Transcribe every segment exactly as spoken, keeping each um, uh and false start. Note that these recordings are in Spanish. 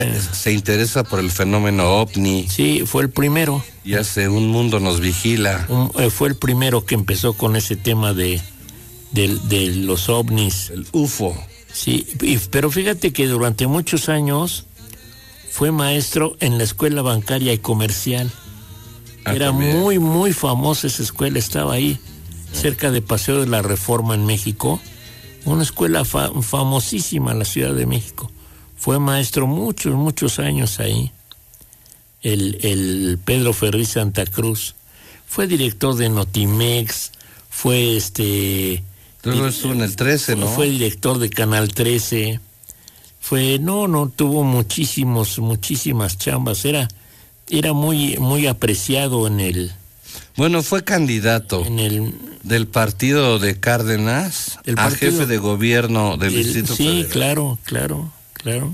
se interesa por el fenómeno ovni. Sí, fue el primero. Y hace Un Mundo Nos Vigila. Un, eh, fue el primero que empezó con ese tema de, de, de los ovnis. El U F O. Sí, y, pero fíjate que durante muchos años fue maestro en la escuela bancaria y comercial. Ah, Era también. muy, muy famosa esa escuela, estaba ahí, cerca de Paseo de la Reforma en México. Una escuela fa- famosísima en la Ciudad de México. Fue maestro muchos, muchos años ahí. El, el Pedro Ferriz Santa Cruz. Fue director de Notimex, fue este... Luego estuvo en el trece, ¿no? Fue director de Canal trece. Fue, no, no, tuvo muchísimos, muchísimas chambas. Era, era muy, muy apreciado en el... Bueno, fue candidato En el... del partido de Cárdenas Del a partido- jefe de gobierno del el- Distrito sí, Federal. claro, claro, claro.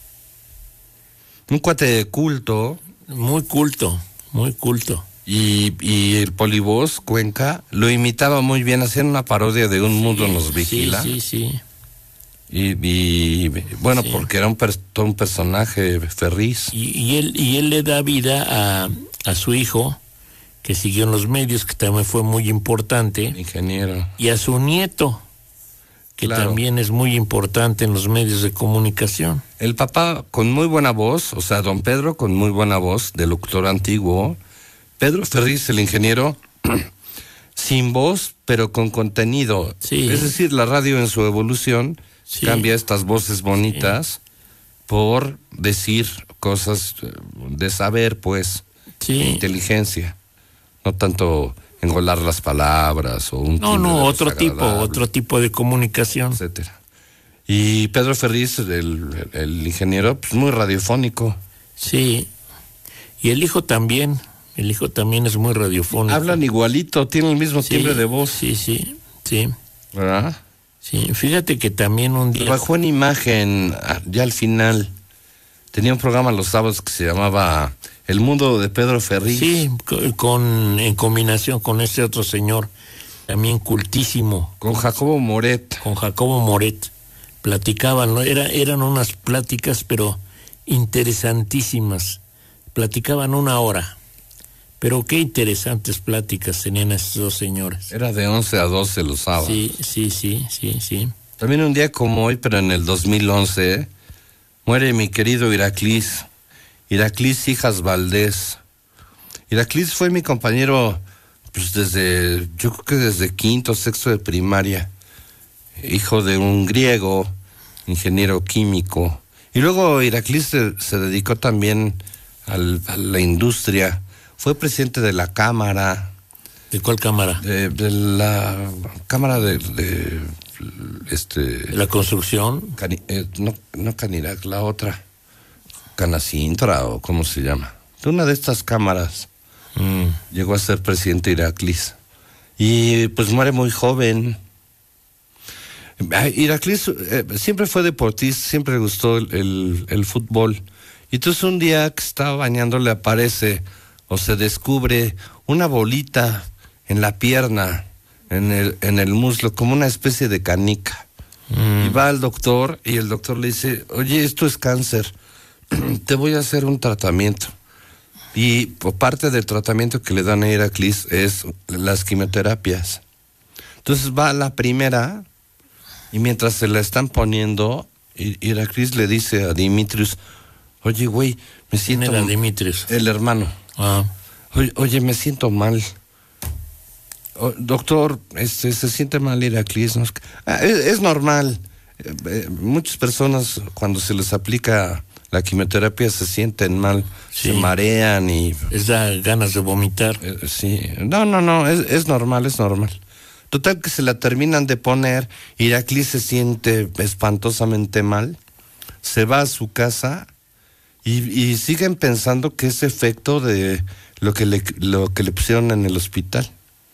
Un cuate de culto. Muy culto, muy culto. Y, y el Polivoz Cuenca lo imitaba muy bien, hacían una parodia de Un Mundo Nos Vigila. Sí, sí, sí. Y, y bueno, Sí. porque era un, per- todo un personaje Ferriz. Y, y él y él le da vida a, a su hijo, que siguió en los medios, que también fue muy importante, Ingeniero. y a su nieto, que Claro. también es muy importante en los medios de comunicación. El papá con muy buena voz, o sea, don Pedro con muy buena voz, de locutor antiguo. Pedro Ferriz, el ingeniero, sin voz, pero con contenido. Sí. Es decir, la radio en su evolución Sí. cambia estas voces bonitas por decir cosas eh, de saber, pues, de Sí. inteligencia. No tanto engolar las palabras o un No, timbre no, de voz otro tipo, agradable, otro tipo de comunicación. etcétera. Y Pedro Ferriz, el, el ingeniero, pues muy radiofónico. Sí. Y el hijo también, el hijo también es muy radiofónico. Hablan igualito, tienen el mismo Sí, timbre de voz, Sí, sí, sí. ¿verdad? Sí, fíjate que también un día... Trabajó en imagen, ah, ya al final. Tenía un programa los sábados que se llamaba El Mundo de Pedro Ferriz. Sí, co- con, en combinación con este otro señor, también cultísimo, Con Jacobo Moret. con Jacobo Moret. Platicaban, ¿no? Era, eran unas pláticas, pero interesantísimas. Platicaban una hora. Pero qué interesantes pláticas tenían estos dos señores. Era de once a doce los sábados. Sí, sí, sí, sí, sí. También un día como hoy, pero en el dos mil once, muere mi querido Iraclis. Iraclis Hijas Valdés. Iraclis fue mi compañero, pues desde, yo creo que desde quinto, sexto de primaria. Hijo de un griego, ingeniero químico. Y luego Iraclis se, se dedicó también al, a la industria. Fue presidente de la Cámara, ¿De cuál cámara? de, de la Cámara de, de este... ¿De la construcción? Cani- eh, no, no Canirac, la otra. Canacintra o cómo se llama. De una de estas cámaras Mm. llegó a ser presidente Iraclis. Y pues muere muy joven. Ah, Iraclis eh, siempre fue deportista, siempre le gustó el, el, el fútbol. Y entonces un día que estaba bañando le aparece o se descubre una bolita en la pierna, en el, en el muslo, como una especie de canica. Mm. Y va al doctor y el doctor le dice, oye, esto es cáncer, te voy a hacer un tratamiento. Y por parte del tratamiento que le dan a Iraclis es las quimioterapias. Entonces va a la primera y mientras se la están poniendo, I- Iraclis le dice a Dimitrios, oye, güey, me ¿Quién siento... era m- Dimitrios? El hermano. Ah, Oye, oye, me siento mal. O- doctor, este, se siente mal Iraclis. ¿No? Ah, es, es normal. Eh, eh, muchas personas cuando se les aplica la quimioterapia se sienten mal, Sí. se marean y... les da ganas de vomitar. eh, sí, no, no, no, es, es normal, es normal. Total que se la terminan de poner, Iraclis se siente espantosamente mal, se va a su casa y, y siguen pensando que es efecto de lo que le, lo que le pusieron en el hospital.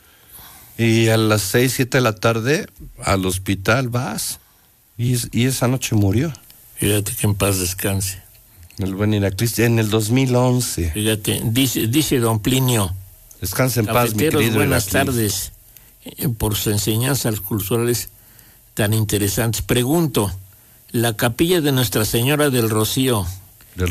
Y a las seis, siete de la tarde al hospital vas y, y esa noche murió. Fíjate que en paz descanse. El buen Iraclis en el dos mil once. Fíjate, dice, dice don Plinio, Descansa en paz, mi cafeteros, querido buenas Iraclis. tardes, eh, por sus enseñanzas culturales tan interesantes. Pregunto, la capilla de Nuestra Señora del Rocío,